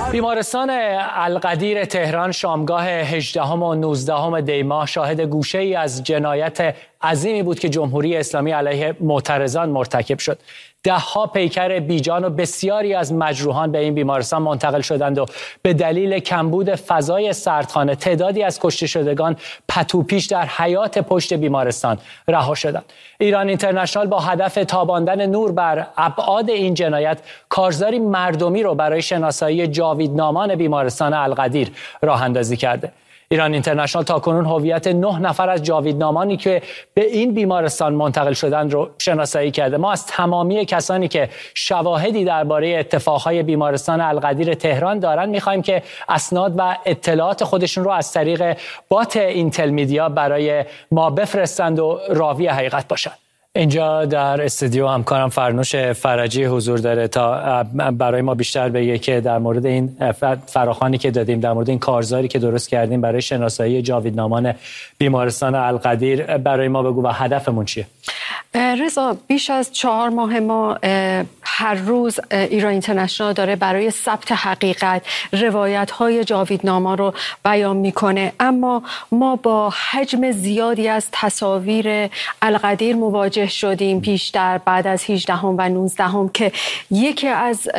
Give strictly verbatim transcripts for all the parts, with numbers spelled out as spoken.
بیمارستان القدیر تهران شامگاه هجدهم و نوزدهم دی ماه شاهد گوشه‌ای از جنایت عظیمی بود که جمهوری اسلامی علیه معترضان مرتکب شد. ده‌ها پیکر بیجان و بسیاری از مجروحان به این بیمارستان منتقل شدند و به دلیل کمبود فضای سردخانه تعدادی از کشته شدگان پتوپیش در حیاط پشت بیمارستان رها شدند. ایران اینترنشنال با هدف تاباندن نور بر ابعاد این جنایت کارزاری مردمی رو برای شناسایی جاویدنامان بیمارستان القدیر راه اندازی کرده. ایران اینترنشنال تاکنون هویت نه نفر از جاویدنامانی که به این بیمارستان منتقل شدند رو شناسایی کرده. ما از تمامی کسانی که شواهدی درباره اتفاقهای بیمارستان القدیر تهران دارند می‌خوایم که اسناد و اطلاعات خودشون رو از طریق بات اینتل میدیا برای ما بفرستند و راوی حقیقت باشند. اینجا در استودیو همکارم فرنوش فرجی حضور داره تا برای ما بیشتر بگه که در مورد این فراخوانی که دادیم، در مورد این کارزاری که درست کردیم برای شناسایی جاویدنامان بیمارستان القدیر برای ما بگو و هدفمون چیه؟ رضا، بیش از چهار ماه ما هر روز ایران اینترنشنال داره برای ثبت حقیقت روایت‌های جاویدناما رو بیان میکنه، اما ما با حجم زیادی از تصاویر القدیر مواجه شدیم بیشتر بعد از هجدهم و نوزدهم که یکی از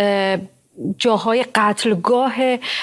جاهای قتلگاه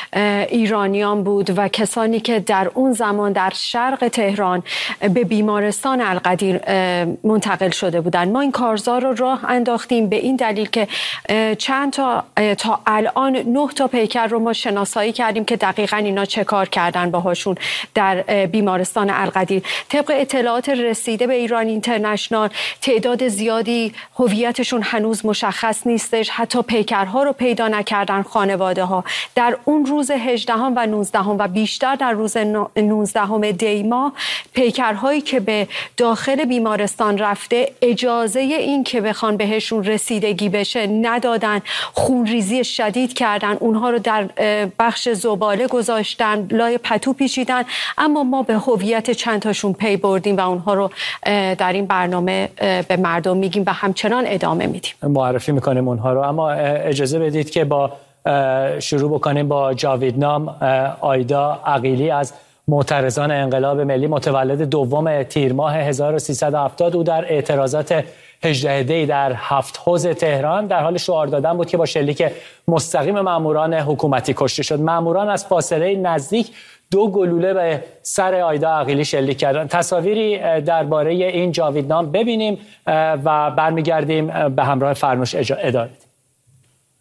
ایرانیان بود و کسانی که در اون زمان در شرق تهران به بیمارستان القدیر منتقل شده بودند. ما این کارزار رو راه انداختیم به این دلیل که چند تا تا الان نه تا پیکر رو ما شناسایی کردیم که دقیقاً اینا چه کار کردن باهاشون در بیمارستان القدیر. طبق اطلاعات رسیده به ایران اینترنشنال تعداد زیادی هویتشون هنوز مشخص نیستش، حتی پیکرها رو پیدا کردن خانواده ها. در اون روز هجدهم و نوزدهم و بیشتر در روز نوزدهم دی ماه پیکرهایی که به داخل بیمارستان رفته اجازه این که بخوان بهشون رسیدگی بشه ندادن، خونریزی شدید کردن، اونها رو در بخش زباله گذاشتن، لای پتو پیچیدن، اما ما به هویت چند تاشون پی بردیم و اونها رو در این برنامه به مردم میگیم و همچنان ادامه میدیم، معرفی میکنیم اونها رو. اما اجازه بدید که با شروع بکنیم با جاویدنام آیدا عقیلی از معترضان انقلاب ملی، متولد دوم تیر ماه هزار و سیصد و هفتاد. او در اعتراضات هجده دی در هفت حوض تهران در حال شعار دادن بود که با شلیک مستقیم ماموران حکومتی کشته شد. ماموران از فاصله نزدیک دو گلوله به سر آیدا عقیلی شلیک کردن. تصاویری درباره این جاویدنام ببینیم و برمیگردیم به همراه فرنوش ادامه بدیم.